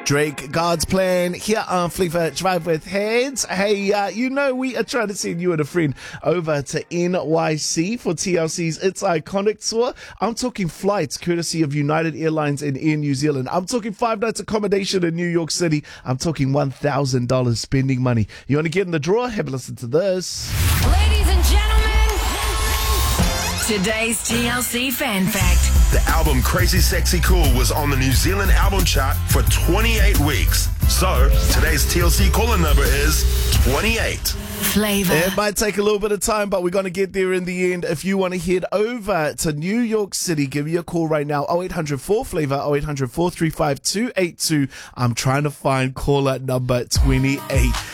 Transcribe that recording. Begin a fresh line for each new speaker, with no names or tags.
Drake, God's Plan, here on Flavor Drive with Heads. Hey, we are trying to send you and a friend over to NYC for TLC's It's Iconic Tour. I'm talking flights courtesy of United Airlines and Air New Zealand. I'm talking 5 nights accommodation in New York City. I'm talking $1,000 spending money. You want to get in the draw? Have a listen to this.
Ladies and gentlemen, today's TLC Fan Fact.
The album Crazy Sexy Cool was on the New Zealand album chart for 28 weeks. So, today's TLC caller number is 28.
Flavor.
It might take a little bit of time, but we're going to get there in the end. If you want to head over to New York City, give me a call right now, 0800 4Flavor, 0800 435 282. I'm trying to find caller number 28.